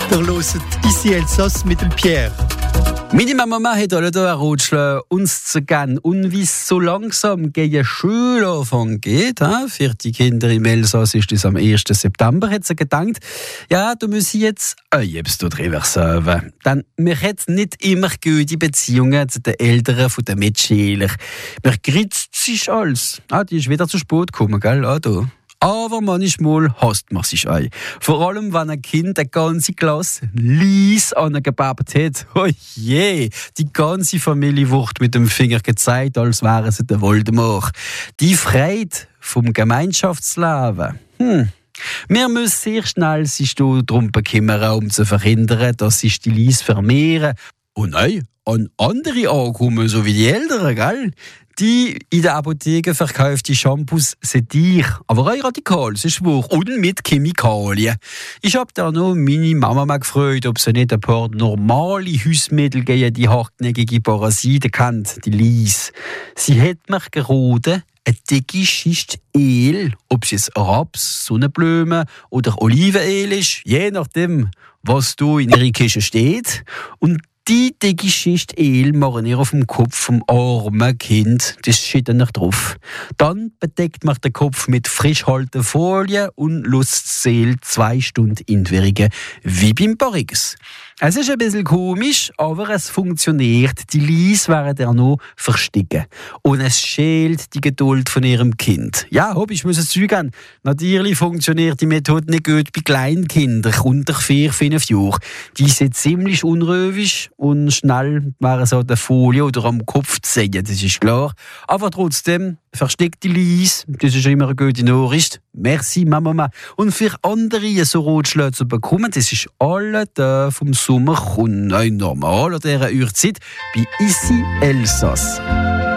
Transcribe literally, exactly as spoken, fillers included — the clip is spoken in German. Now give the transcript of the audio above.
Der hört «Ici Elsass» mit dem Pierre. Meine Mama hat alle hier Rutschle uns zu gehen. Und wie es so langsam gegen Schulanfang geht, he? Für die Kinder im Elsass ist das am ersten September, hat sie gedacht, ja, du musst jetzt auch etwas drüber sagen. Denn wir haben nicht immer gute Beziehungen zu den Eltern von den Mitschülern. Man gritzt sich alles. Ah, die ist wieder zu spät gekommen, gell? Ah, da. Aber manchmal hasst man sich ein. Vor allem, wenn ein Kind eine ganze Klasse Lies angebaut hat. Oh je, die ganze Familie wird mit dem Finger gezeigt, als wären sie der Voldemort. Die Freude vom Gemeinschaftsleben. Hm. Wir müssen sehr schnell sich darum kümmern, um zu verhindern, dass sich die Lies vermehren. Und nein, an andere ankommen, so wie die Eltern, gell? Die in der Apotheke verkaufte Shampoos sind dich, aber auch radikal, das ist wahr, und mit Chemikalien. Ich hab da noch meine Mama mal gefragt, ob sie nicht ein paar normale Hausmittel gegen die hartnäckige Parasiten kennt, die Lies. Sie hat mir geraten, eine dicke Schicht Öl, ob es jetzt Raps, Sonnenblumen oder Olivenöl ist, je nachdem, was da in ihrer Küche steht. Und die dicke Schicht Öl machen ihr auf dem Kopf vom armen Kind. Das steht dann noch drauf. Dann bedeckt man den Kopf mit frischhaltender Folie und lässt das Öl zwei Stunden entwirren, wie beim Barriques. Es ist ein bisschen komisch, aber es funktioniert. Die Lies werden ja noch verstecken. Und es schält die Geduld von ihrem Kind. Ja, hab ich muss es zugeben. Natürlich funktioniert die Methode nicht gut bei kleinen Kindern unter vier, fünf Jahren. Die sind ziemlich unruhig und schnell wären sie an der Folie oder am Kopf zu sehen, das ist klar. Aber trotzdem, versteckt die Lies, das ist immer eine gute Nachricht. Merci, Mama. Und für andere so Rotschläge zu bekommen, das ist alle da vom Sommer und normal an dieser Uhrzeit bei Ici Elsass.